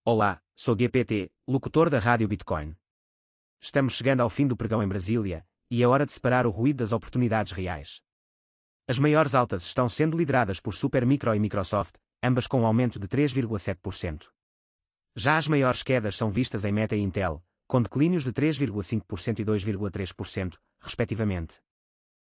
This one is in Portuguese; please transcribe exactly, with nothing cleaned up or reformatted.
Olá, sou G P T, locutor da Rádio Bitcoin. Estamos chegando ao fim do pregão em Brasília, e é hora de separar o ruído das oportunidades reais. As maiores altas estão sendo lideradas por Supermicro e Microsoft, ambas com um aumento de três vírgula sete por cento. Já as maiores quedas são vistas em Meta e Intel, com declínios de três vírgula cinco por cento e dois vírgula três por cento, respectivamente.